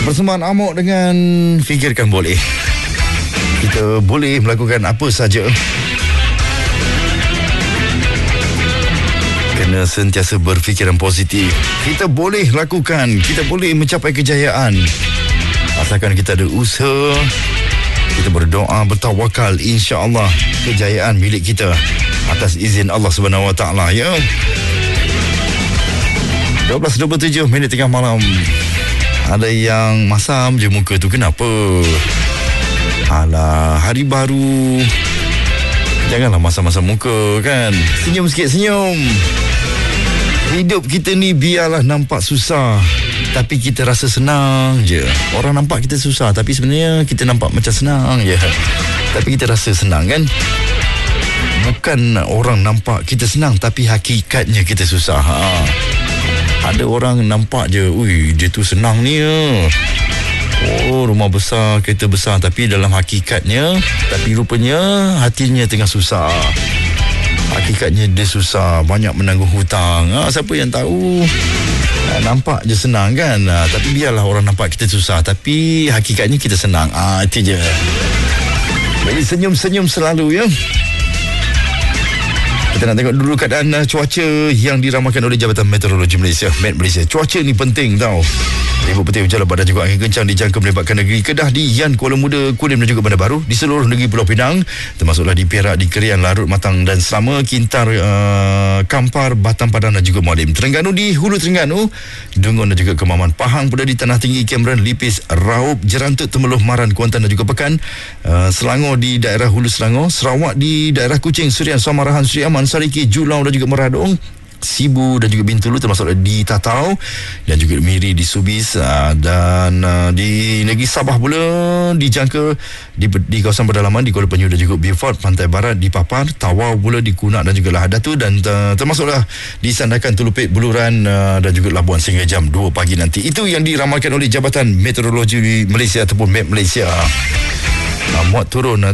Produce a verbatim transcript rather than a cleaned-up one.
Persembahan Amok dengan Fikirkan Boleh. Kita boleh melakukan apa saja. Kena sentiasa berfikiran positif. Kita boleh lakukan, kita boleh mencapai kejayaan. Asalkan kita ada usaha, kita berdoa, bertawakal, insya-Allah kejayaan milik kita atas izin Allah Subhanahu Wa Taala, ya. dua belas dua puluh tujuh minit tengah malam. Ada yang masam je muka tu, kenapa? Alah, hari baru, janganlah masam-masam muka kan. Senyum sikit, senyum. Hidup kita ni biarlah nampak susah, tapi kita rasa senang je. Orang nampak kita susah, tapi sebenarnya kita nampak macam senang je. Tapi kita rasa senang kan. Bukan orang nampak kita senang, tapi hakikatnya kita susah. Ha. Ada orang nampak je, ui, dia tu senang ni ya. Oh, rumah besar, kereta besar, tapi dalam hakikatnya, tapi rupanya hatinya tengah susah. Hakikatnya dia susah, banyak menanggung hutang. Ha, siapa yang tahu? Ha, nampak je senang kan? Ha, tapi biarlah orang nampak kita susah, tapi hakikatnya kita senang. Ah, ha, itu je. Jadi senyum-senyum selalu ya. Kita nak tengok dulu keadaan uh, cuaca yang diramalkan oleh Jabatan Meteorologi Malaysia, Met Malaysia. Cuaca ni penting tau. Ribut petir, hujan lebat dan juga angin kencang dijangka melibatkan negeri Kedah, di Yan, Kuala Muda, Kulim dan juga Bandar Baru, di seluruh negeri Pulau Pinang, termasuklah di Perak, di Kerian, Larut, Matang dan Selama, Kintar, uh, Kampar, Batam, Padang dan juga Mualim. Terengganu di Hulu Terengganu, Dungun dan juga Kemaman. Pahang pula di Tanah Tinggi, Cameron, Lipis, Raup, Jerantut, Temeloh, Maran, Kuantan dan juga Pekan. Uh, Selangor di daerah Hulu Selangor, Sarawak di daerah Kuching, Surian, Samarahan, Sri Aman, Sariki, Julau dan juga Meradong, Sibu dan juga Bintulu termasuk di Tatau dan juga Miri di Subis, dan di negeri Sabah pula dijangka di, di kawasan pedalaman di Kuala Penyu dan juga Beaufort, Pantai Barat di Papar, Tawau pula di Kunak dan juga Lahad Datu, dan termasuklah di Sandakan, Telupit, Buluran dan juga Labuan sehingga jam dua pagi nanti. Itu yang diramalkan oleh Jabatan Meteorologi Malaysia ataupun Met Malaysia. Muat turun